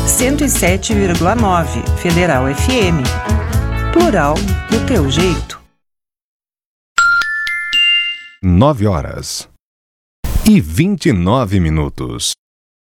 107,9 Federal FM. Plural do teu jeito. 9h29.